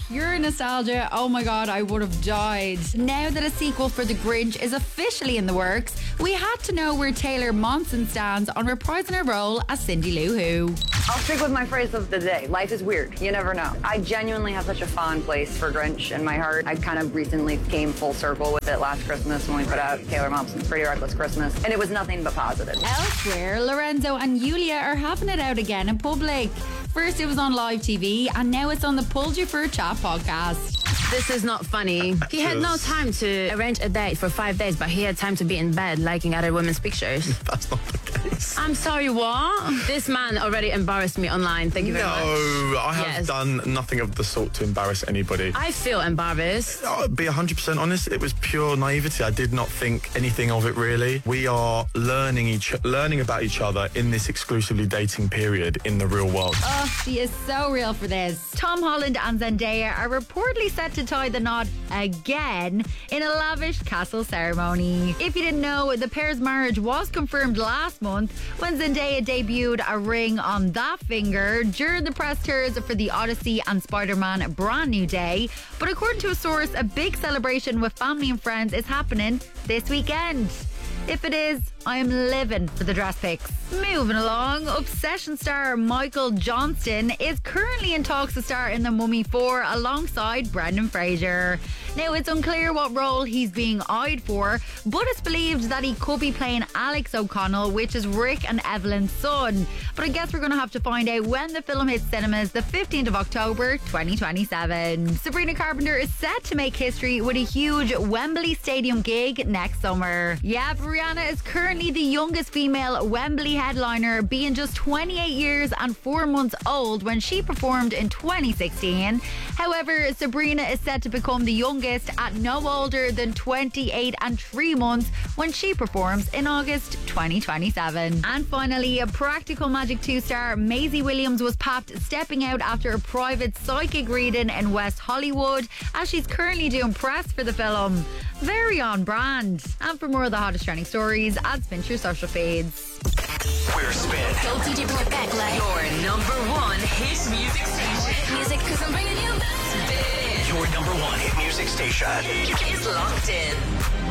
pure nostalgia. Oh my God, I would have died. Now that a sequel for The Grinch is officially in the works, we had to know where Taylor Momsen stands on reprising her role as Cindy Lou Who. I'll stick with my phrase of the day. Life is weird. You never know. I genuinely have such a fond place for Grinch in my heart. I kind of recently came full circle with it last Christmas when we put out Taylor Momsen's Pretty Reckless Christmas, and it was nothing but positive. Elsewhere, Lorenzo and Yulia are having it out again in public. First it was on live TV, and now it's on the Pulled You for a Chat podcast. This is not funny. He had no time to arrange a date for 5 days, but he had time to be in bed liking other women's pictures. That's not the case. I'm sorry, what? This man already embarrassed me online. Thank you very much. No, I have done nothing of the sort to embarrass anybody. I feel embarrassed. I'll be 100% honest, it was pure naivety. I did not think anything of it, really. We are learning about each other in this exclusively dating period in the real world. Oh, she is so real for this. Tom Holland and Zendaya are reportedly set to tie the knot again in a lavish castle ceremony. If you didn't know, the pair's marriage was confirmed last month when Zendaya debuted a ring on that finger during the press tours for the Odyssey and Spider-Man Brand New Day. But according to a source, a big celebration with family and friends is happening this weekend. If it is, I am living for the dress pics. Moving along, Obsession star Michael Johnston is currently in talks to star in The Mummy 4 alongside Brendan Fraser. Now, it's unclear what role he's being eyed for, but it's believed that he could be playing Alex O'Connell, which is Rick and Evelyn's son. But I guess we're going to have to find out when the film hits cinemas, the 15th of October, 2027. Sabrina Carpenter is set to make history with a huge Wembley Stadium gig next summer. Yeah, Rihanna is currently the youngest female Wembley headliner, being just 28 years and 4 months old when she performed in 2016. However, Sabrina is set to become the youngest at no older than 28 and 3 months when she performs in August 2027. And finally, a Practical Magic 2 star Maisie Williams was popped stepping out after a private psychic reading in West Hollywood, as she's currently doing press for the film. Very on brand. And for more of the hottest trending stories, add Spin through social feeds. We're Spin. Go DJ bring it back like Your number one hit music station. music, cause I'm bringing you Spin. Your number one hit music station. It's locked in.